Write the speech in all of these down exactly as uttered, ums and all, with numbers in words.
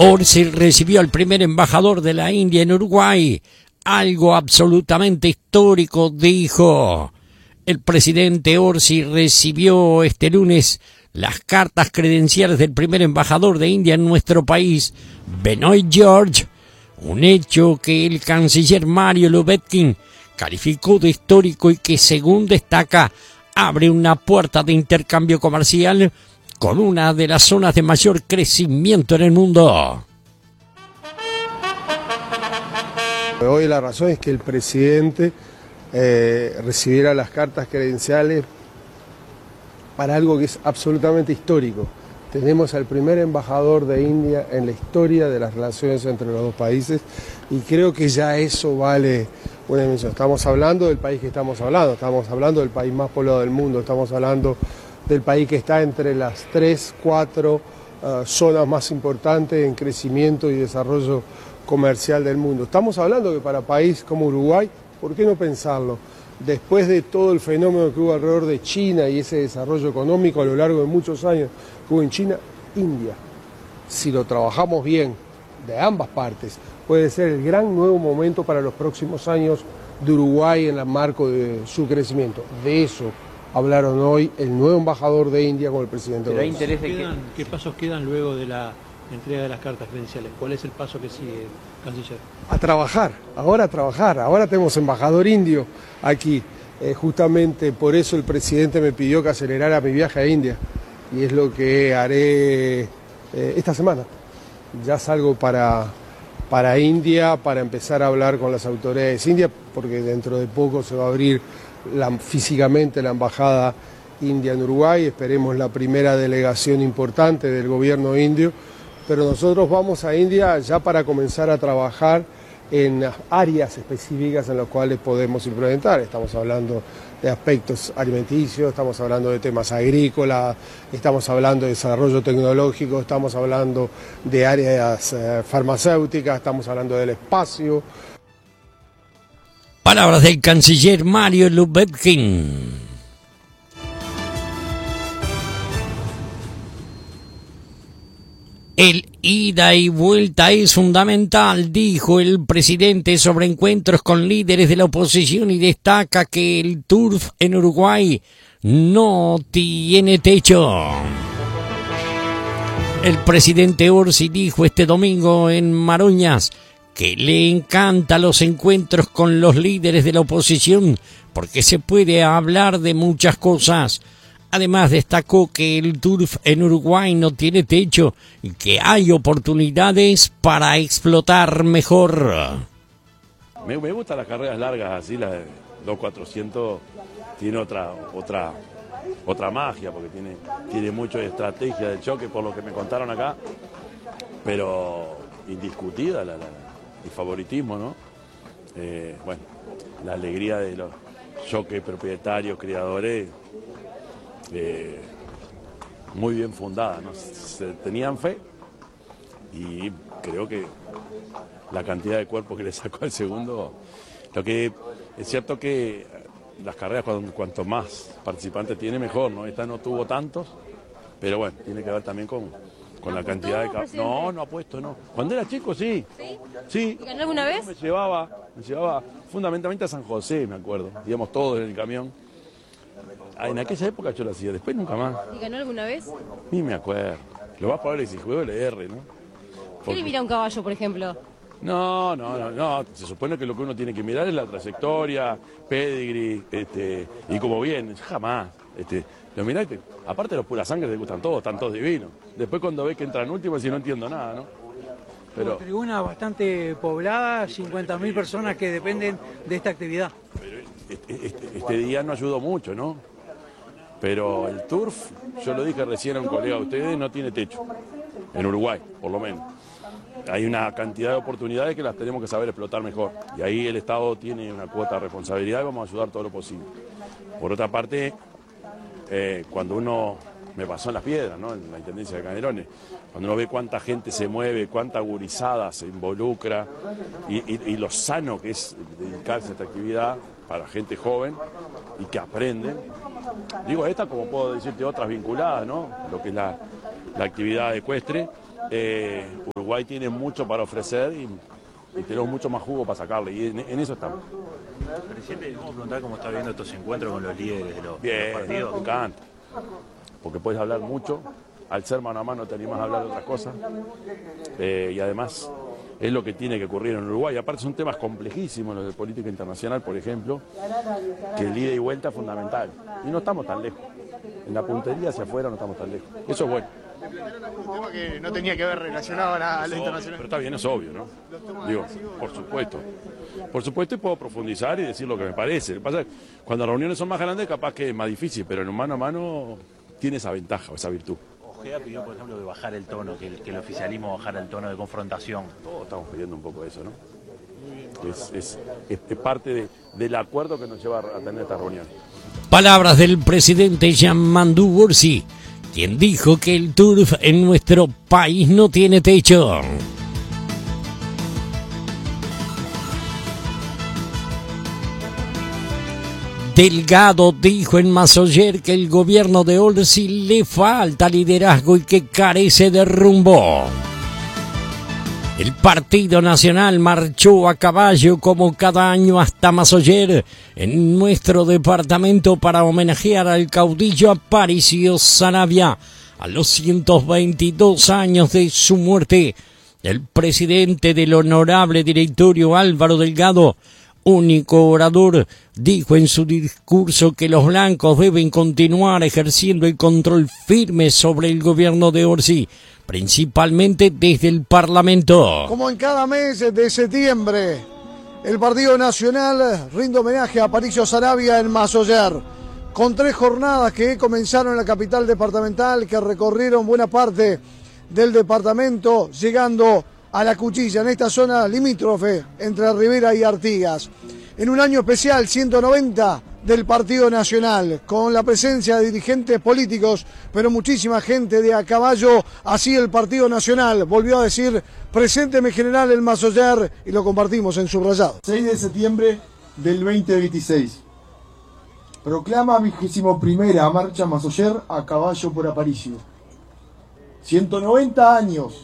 Orsi recibió al primer embajador de la India en Uruguay. Algo absolutamente histórico, dijo. El presidente Orsi recibió este lunes las cartas credenciales del primer embajador de India en nuestro país, Benoit George, un hecho que el canciller Mario Lubetkin calificó de histórico y que, según destaca, abre una puerta de intercambio comercial con una de las zonas de mayor crecimiento en el mundo. Hoy la razón es que el presidente eh, recibiera las cartas credenciales para algo que es absolutamente histórico. Tenemos al primer embajador de India en la historia de las relaciones entre los dos países y creo que ya eso vale una dimensión. Estamos hablando del país que estamos hablando, estamos hablando del país más poblado del mundo, estamos hablando del país que está entre las tres, cuatro uh, zonas más importantes en crecimiento y desarrollo comercial del mundo. Estamos hablando que para país como Uruguay, ¿por qué no pensarlo? Después de todo el fenómeno que hubo alrededor de China y ese desarrollo económico a lo largo de muchos años que hubo en China, India, si lo trabajamos bien de ambas partes, puede ser el gran nuevo momento para los próximos años de Uruguay en el marco de su crecimiento. De eso hablaron hoy el nuevo embajador de India con el presidente. ¿Pero hay interés de que... ¿Qué pasos quedan luego de la entrega de las cartas credenciales? ¿Cuál es el paso que sigue, canciller? A trabajar, ahora a trabajar. Ahora tenemos embajador indio aquí. Eh, justamente por eso el presidente me pidió que acelerara mi viaje a India. Y es lo que haré eh, esta semana. Ya salgo para, para India para empezar a hablar con las autoridades indias, porque dentro de poco se va a abrir la, físicamente la embajada india en Uruguay. Esperemos la primera delegación importante del gobierno indio. Pero nosotros vamos a India ya para comenzar a trabajar en áreas específicas en las cuales podemos implementar. Estamos hablando de aspectos alimenticios, estamos hablando de temas agrícolas, estamos hablando de desarrollo tecnológico, estamos hablando de áreas eh, farmacéuticas, estamos hablando del espacio. Palabras del canciller Mario Lubetkin. El ida y vuelta es fundamental, dijo el presidente sobre encuentros con líderes de la oposición y destaca que el turf en Uruguay no tiene techo. El presidente Orsi dijo este domingo en Maroñas que le encantan los encuentros con los líderes de la oposición porque se puede hablar de muchas cosas. Además destacó que el turf en Uruguay no tiene techo y que hay oportunidades para explotar mejor. Me, me gustan las carreras largas así, las de dos cuatrocientos tiene otra otra otra magia porque tiene tiene mucho de estrategia de choque por lo que me contaron acá, pero indiscutida la, la, el favoritismo, ¿no? Eh, bueno, la alegría de los choques propietarios, criadores. Eh, muy bien fundada, ¿no? Se tenían fe y creo que la cantidad de cuerpos que le sacó al segundo, lo que es cierto que las carreras cuanto, cuanto más participantes tiene mejor, ¿no? Esta no tuvo tantos, pero bueno, tiene que ver también con, con la cantidad de... No, no apuesto, no. Cuando era chico, sí. ¿Sí? Sí. ¿Y ganó alguna vez? Me llevaba, me llevaba fundamentalmente a San José, me acuerdo. Íbamos todos en el camión. En aquella época yo lo hacía, después nunca más. ¿Y ganó alguna vez? Ni me acuerdo. Lo vas a poner si juego L R, ¿no? Porque... ¿Qué le mira a un caballo, por ejemplo? No, no, no, no. Se supone que lo que uno tiene que mirar es la trayectoria, pedigree, este, y como bien, jamás. Este, lo mirá, que, aparte los puras sangre te gustan todos, están todos divinos. Después cuando ves que entran últimos y no entiendo nada, ¿no? Pero... Una tribuna bastante poblada, cincuenta mil personas que dependen de esta actividad. Pero este, este, este día no ayudó mucho, ¿no? Pero el turf, yo lo dije recién a un colega de ustedes, no tiene techo. En Uruguay, por lo menos. Hay una cantidad de oportunidades que las tenemos que saber explotar mejor. Y ahí el Estado tiene una cuota de responsabilidad y vamos a ayudar todo lo posible. Por otra parte, eh, cuando uno, me pasó en Las Piedras, ¿no? En la Intendencia de Canelones, cuando uno ve cuánta gente se mueve, cuánta gurizada se involucra y, y, y lo sano que es dedicarse a esta actividad para gente joven y que aprenden. Digo esta como puedo decirte otras vinculadas, ¿no? Lo que es la, la actividad ecuestre, eh, Uruguay tiene mucho para ofrecer y, y tenemos mucho más jugo para sacarle, y en, en eso estamos. Presidente, ¿cómo preguntar cómo está viendo estos encuentros con los líderes de los, Bien, de los partidos? me encanta, porque puedes hablar mucho, al ser mano a mano te animas a hablar de otras cosas, eh, y además es lo que tiene que ocurrir en Uruguay. Aparte son temas complejísimos los de política internacional, por ejemplo, que el ida y vuelta es fundamental, y no estamos tan lejos, en la puntería hacia afuera no estamos tan lejos, eso es bueno. Un tema que no tenía que ver relacionado a lo internacional. Pero está bien, es obvio, ¿no? Digo, por supuesto. Por supuesto, y puedo profundizar y decir lo que me parece. Lo que pasa es que cuando las reuniones son más grandes, capaz que es más difícil, pero en un mano a mano tiene esa ventaja o esa virtud. Ojeda pidió, por ejemplo, de bajar el tono, que el, que el oficialismo bajara el tono de confrontación. Todos estamos pidiendo un poco eso, ¿no? Es, es, es, es parte de, del acuerdo que nos lleva a tener esta reunión. Palabras del presidente Jean-Mandou Boursi, quien dijo que el turf en nuestro país no tiene techo. Delgado dijo en Massoyer que el gobierno de Orsi le falta liderazgo y que carece de rumbo. El Partido Nacional marchó a caballo como cada año hasta Massoyer, en nuestro departamento, para homenajear al caudillo Aparicio Saravia a los ciento veintidós años de su muerte. El presidente del honorable directorio, Álvaro Delgado, único orador, dijo en su discurso que los blancos deben continuar ejerciendo el control firme sobre el gobierno de Orsi, principalmente desde el Parlamento. Como en cada mes de septiembre, el Partido Nacional rinde homenaje a Aparicio Saravia en Massoyer, con tres jornadas que comenzaron en la capital departamental, que recorrieron buena parte del departamento, llegando a La Cuchilla, en esta zona limítrofe entre Rivera y Artigas. En un año especial, ciento noventa del Partido Nacional, con la presencia de dirigentes políticos, pero muchísima gente de a caballo. Así el Partido Nacional volvió a decir: presénteme general el Massoyer, y lo compartimos en Subrayado. seis de septiembre del veinte veintiséis. Proclama vigésimo primera marcha Massoyer a caballo por Aparicio. ciento noventa años.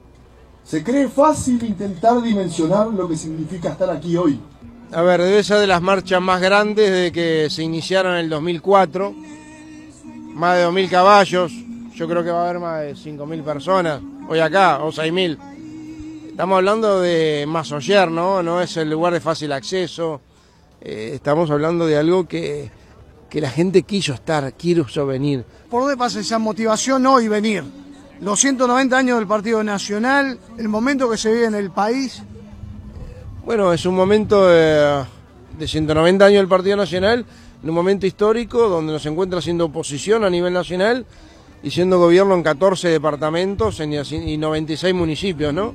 ¿Se cree fácil intentar dimensionar lo que significa estar aquí hoy? A ver, debe ser de las marchas más grandes desde que se iniciaron en el dos mil cuatro. Más de dos mil caballos. Yo creo que va a haber más de cinco mil personas hoy acá, o seis mil. Estamos hablando de Massoyer, ¿no? No es el lugar de fácil acceso. Eh, estamos hablando de algo que, que la gente quiso estar, quiso venir. ¿Por dónde pasa esa motivación hoy venir? Los ciento noventa años del Partido Nacional, el momento que se vive en el país. Bueno, es un momento de, de ciento noventa años del Partido Nacional, en un momento histórico donde nos encuentra siendo oposición a nivel nacional y siendo gobierno en catorce departamentos en, y noventa y seis municipios, ¿no?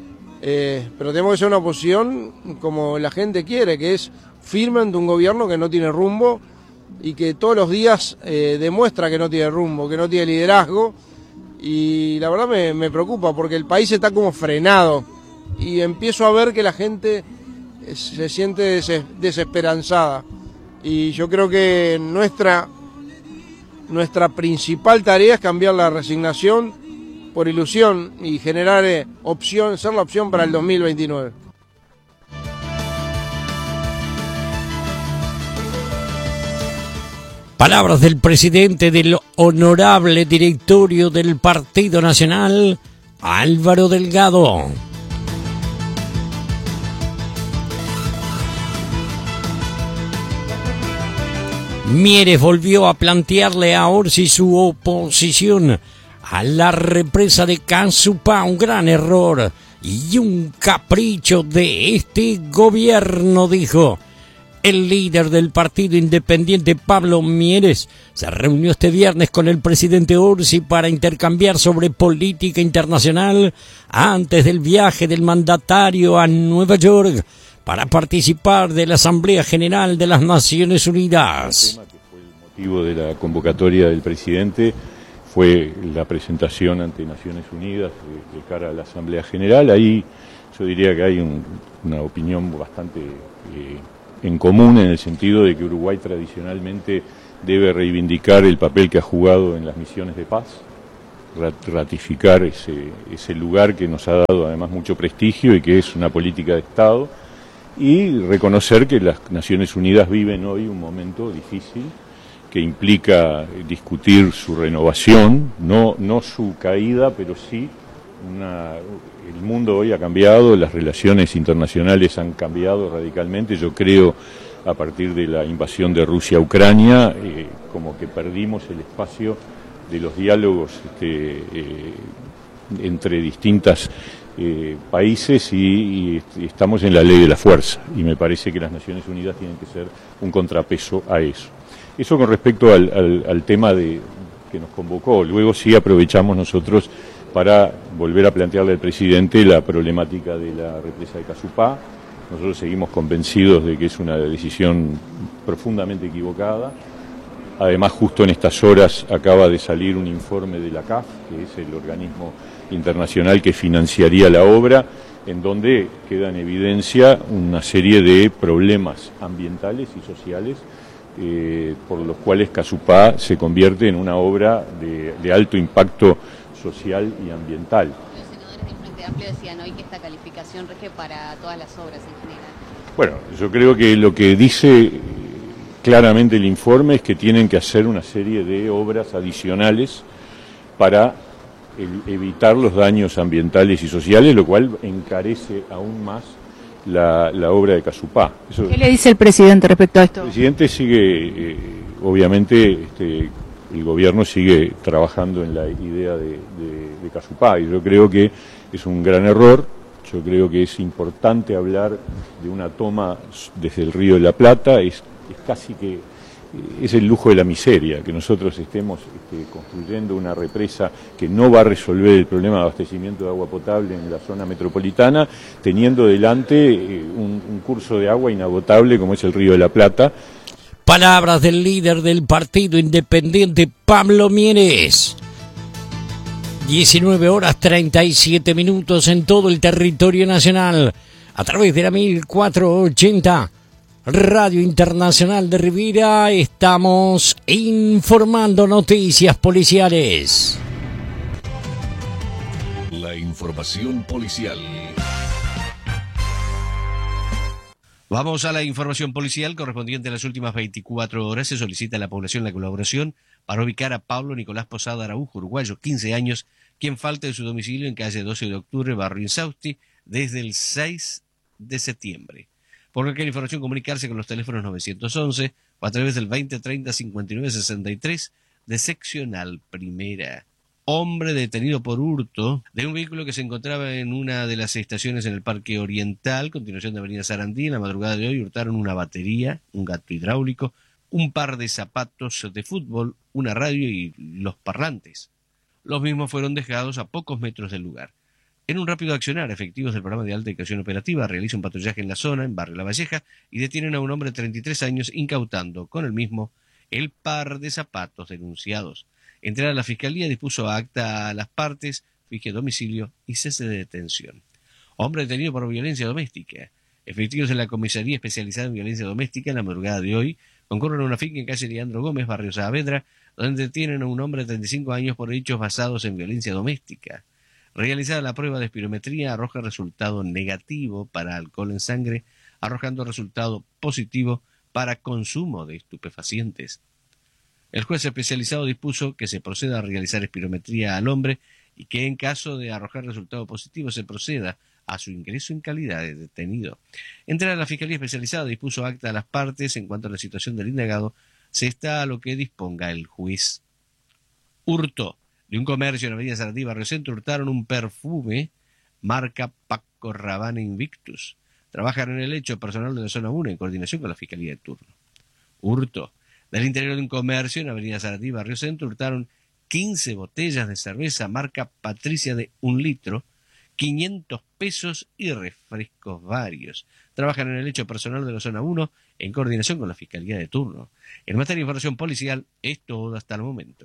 Eh, pero tenemos que ser una oposición como la gente quiere, que es firme ante un gobierno que no tiene rumbo y que todos los días eh, demuestra que no tiene rumbo, que no tiene liderazgo. Y la verdad me, me preocupa porque el país está como frenado y empiezo a ver que la gente se siente des, desesperanzada. Y yo creo que nuestra, nuestra principal tarea es cambiar la resignación por ilusión y generar eh, opción, ser la opción para el dos mil veintinueve. Palabras del presidente del honorable directorio del Partido Nacional, Álvaro Delgado. Mieres volvió a plantearle a Orsi su oposición a la represa de Caazapá, un gran error y un capricho de este gobierno, dijo. El líder del partido independiente, Pablo Mieres, se reunió este viernes con el presidente Orsi para intercambiar sobre política internacional antes del viaje del mandatario a Nueva York para participar de la Asamblea General de las Naciones Unidas. El tema que fue el motivo de la convocatoria del presidente fue la presentación ante Naciones Unidas de, de cara a la Asamblea General. Ahí yo diría que hay un, una opinión bastante eh, en común, en el sentido de que Uruguay tradicionalmente debe reivindicar el papel que ha jugado en las misiones de paz, ratificar ese, ese lugar que nos ha dado además mucho prestigio y que es una política de Estado, y reconocer que las Naciones Unidas viven hoy un momento difícil que implica discutir su renovación, no, no su caída, pero sí una, el mundo hoy ha cambiado, las relaciones internacionales han cambiado radicalmente. Yo creo, a partir de la invasión de Rusia a Ucrania, eh, como que perdimos el espacio de los diálogos este, eh, entre distintas eh, países y, y estamos en la ley de la fuerza, y me parece que las Naciones Unidas tienen que ser un contrapeso a eso. Eso con respecto al, al, al tema de, que nos convocó. Luego sí aprovechamos nosotros para volver a plantearle al presidente la problemática de la represa de Casupá. Nosotros seguimos convencidos de que es una decisión profundamente equivocada. Además, justo en estas horas acaba de salir un informe de la C A F, que es el organismo internacional que financiaría la obra, en donde queda en evidencia una serie de problemas ambientales y sociales eh, por los cuales Casupá se convierte en una obra de, de alto impacto social y ambiental. Los senadores del Frente Amplio decían hoy que esta calificación rige para todas las obras en general. Bueno, yo creo que lo que dice claramente el informe es que tienen que hacer una serie de obras adicionales para el, evitar los daños ambientales y sociales, lo cual encarece aún más la, la obra de Casupá. Eso, ¿Qué le dice el presidente respecto a esto? El presidente sigue, eh, obviamente, este, el gobierno sigue trabajando en la idea de, de, de Casupá, y yo creo que es un gran error. Yo creo que es importante hablar de una toma desde el Río de la Plata. Es, es casi que es el lujo de la miseria que nosotros estemos este, construyendo una represa que no va a resolver el problema de abastecimiento de agua potable en la zona metropolitana, teniendo delante eh, un, un curso de agua inagotable como es el Río de la Plata. Palabras del líder del Partido Independiente, Pablo Mieres. diecinueve horas treinta y siete minutos en todo el territorio nacional, a través de la mil cuatrocientos ochenta, Radio Internacional de Rivira, estamos informando noticias policiales. La información policial. Vamos a la información policial correspondiente a las últimas veinticuatro horas. Se solicita a la población la colaboración para ubicar a Pablo Nicolás Posada Araujo, uruguayo, quince años, quien falta de su domicilio en calle doce de octubre, barrio Insausti, desde el seis de septiembre. Por cualquier información, comunicarse con los teléfonos novecientos once o a través del veinte treinta cincuenta y nueve sesenta y tres de seccional primera. Hombre detenido por hurto de un vehículo que se encontraba en una de las estaciones en el Parque Oriental, continuación de Avenida Sarandí. En la madrugada de hoy hurtaron una batería, un gato hidráulico, un par de zapatos de fútbol, una radio y los parlantes. Los mismos fueron dejados a pocos metros del lugar. En un rápido accionar, efectivos del programa de alta dedicación operativa realizan un patrullaje en la zona, en Barrio La Valleja, y detienen a un hombre de treinta y tres años, incautando con el mismo el par de zapatos denunciados. Entrar a la Fiscalía dispuso acta a las partes, fije domicilio y cese de detención. Hombre detenido por violencia doméstica. Efectivos de la Comisaría Especializada en Violencia Doméstica en la madrugada de hoy concurren a una finca en calle Leandro Gómez, barrio Saavedra, donde detienen a un hombre de treinta y cinco años por hechos basados en violencia doméstica. Realizada la prueba de espirometría arroja resultado negativo para alcohol en sangre, arrojando resultado positivo para consumo de estupefacientes. El juez especializado dispuso que se proceda a realizar espirometría al hombre y que en caso de arrojar resultado positivo se proceda a su ingreso en calidad de detenido. Entrar a la Fiscalía Especializada dispuso acta a las partes. En cuanto a la situación del indagado, se está a lo que disponga el juez. Hurto de un comercio en Avenida Sarandí, barrio Centro, hurtaron un perfume marca Paco Rabanne Invictus. Trabajan en el hecho personal de la zona uno en coordinación con la Fiscalía de turno. Hurto del interior de un comercio en Avenida Sarandí, barrio Centro, hurtaron quince botellas de cerveza marca Patricia de un litro, quinientos pesos y refrescos varios. Trabajan en el hecho personal de la zona uno en coordinación con la Fiscalía de turno. En materia de información policial, es todo hasta el momento.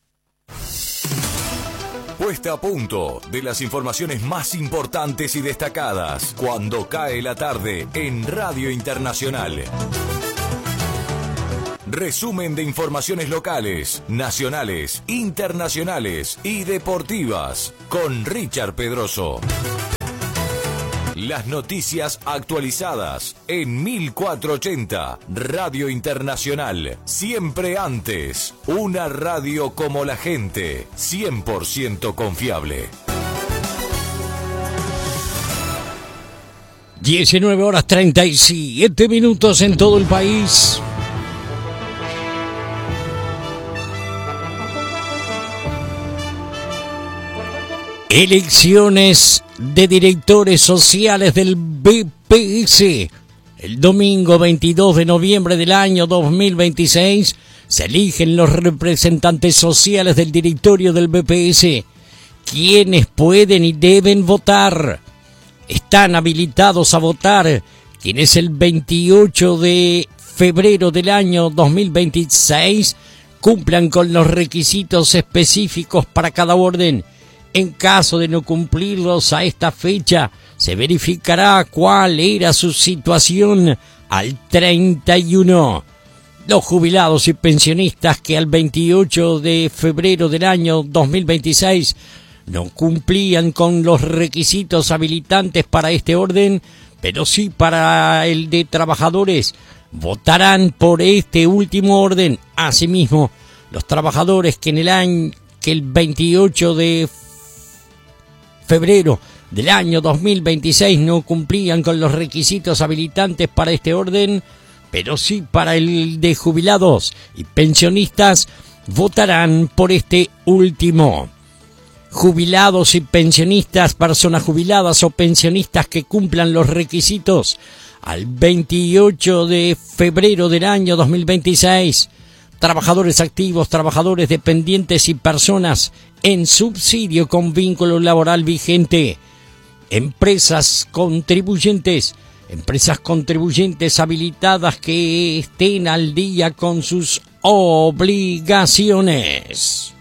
Puesta a punto de las informaciones más importantes y destacadas cuando cae la tarde en Radio Internacional. Resumen de informaciones locales, nacionales, internacionales y deportivas con Richard Pedroso. Las noticias actualizadas en mil cuatrocientos ochenta, Radio Internacional. Siempre antes, una radio como la gente, cien por ciento confiable. diecinueve horas treinta y siete minutos en todo el país. Elecciones de directores sociales del B P S. El domingo veintidós de noviembre del año dos mil veintiséis se eligen los representantes sociales del directorio del B P S, quienes pueden y deben votar. Están habilitados a votar quienes el veintiocho de febrero del año dos mil veintiséis cumplan con los requisitos específicos para cada orden. En caso de no cumplirlos a esta fecha, se verificará cuál era su situación al treinta y uno. Los jubilados y pensionistas que al veintiocho de febrero del año dos mil veintiséis no cumplían con los requisitos habilitantes para este orden, pero sí para el de trabajadores, votarán por este último orden. Asimismo, los trabajadores que en el año que el veintiocho de febrero del año dos mil veintiséis no cumplían con los requisitos habilitantes para este orden, pero sí para el de jubilados y pensionistas, votarán por este último. Jubilados y pensionistas, personas jubiladas o pensionistas que cumplan los requisitos al veintiocho de febrero del año dos mil veintiséis, trabajadores activos, trabajadores dependientes y personas en subsidio con vínculo laboral vigente, empresas contribuyentes, empresas contribuyentes habilitadas que estén al día con sus obligaciones.